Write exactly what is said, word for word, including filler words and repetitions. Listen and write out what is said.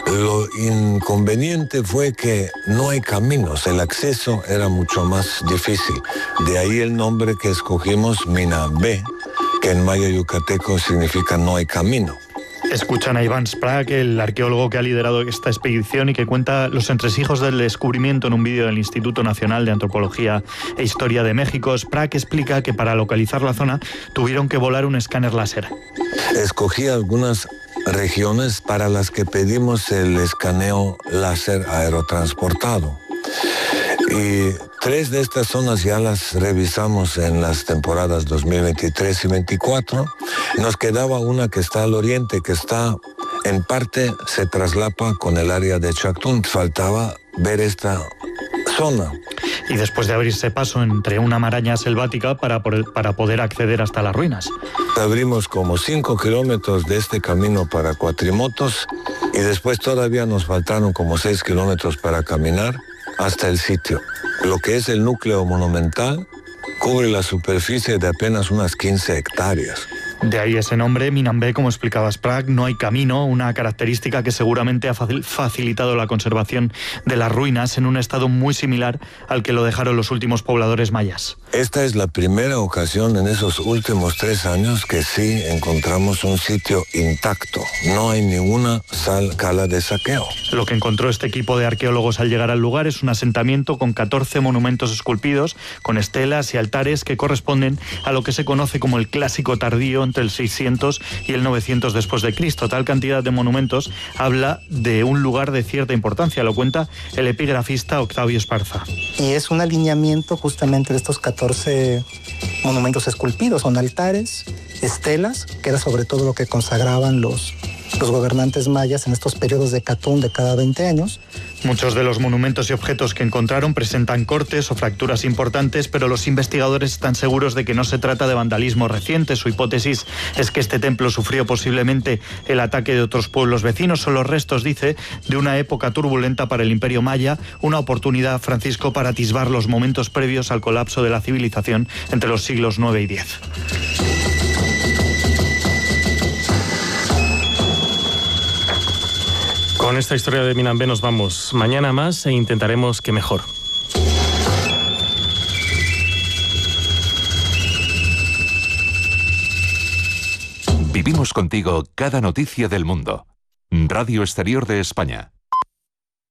Lo inconveniente fue que no hay caminos, el acceso era mucho más difícil. De ahí el nombre que escogimos, Minambé, que en maya yucateco significa no hay camino. Escuchan a Iván Sprague, el arqueólogo que ha liderado esta expedición y que cuenta los entresijos del descubrimiento en un vídeo del Instituto Nacional de Antropología e Historia de México. Sprague explica que para localizar la zona tuvieron que volar un escáner láser. Escogí algunas regiones para las que pedimos el escaneo láser aerotransportado. Y tres de estas zonas ya las revisamos en las temporadas dos mil veintitrés y veinticuatro. Nos quedaba una que está al oriente, que está, en parte, se traslapa con el área de Chactún. Faltaba ver esta zona. Y después de abrirse paso entre una maraña selvática para, para poder acceder hasta las ruinas. Abrimos como cinco kilómetros de este camino para cuatrimotos y después todavía nos faltaron como seis kilómetros para caminar hasta el sitio. Lo que es el núcleo monumental cubre la superficie de apenas unas quince hectáreas. De ahí ese nombre, Minambé, como explicaba Sprague, no hay camino, una característica que seguramente ha facilitado la conservación de las ruinas en un estado muy similar al que lo dejaron los últimos pobladores mayas. Esta es la primera ocasión en esos últimos tres años que sí encontramos un sitio intacto. No hay ninguna cala de saqueo. Lo que encontró este equipo de arqueólogos al llegar al lugar es un asentamiento con catorce monumentos esculpidos, con estelas y altares que corresponden a lo que se conoce como el clásico tardío entre el seiscientos y el novecientos después de Cristo. Tal cantidad de monumentos habla de un lugar de cierta importancia, lo cuenta el epigrafista Octavio Esparza. Y es un alineamiento justamente de estos catorce monumentos esculpidos, son altares, estelas, que era sobre todo lo que consagraban los, los gobernantes mayas en estos periodos de Catún de cada veinte años. Muchos de los monumentos y objetos que encontraron presentan cortes o fracturas importantes, pero los investigadores están seguros de que no se trata de vandalismo reciente. Su hipótesis es que este templo sufrió posiblemente el ataque de otros pueblos vecinos. Son los restos, dice, de una época turbulenta para el Imperio Maya, una oportunidad, Francisco, para atisbar los momentos previos al colapso de la civilización entre los siglos nueve y diez. Con esta historia de Minambé nos vamos. Mañana más e intentaremos que mejor. Vivimos contigo cada noticia del mundo. Radio Exterior de España.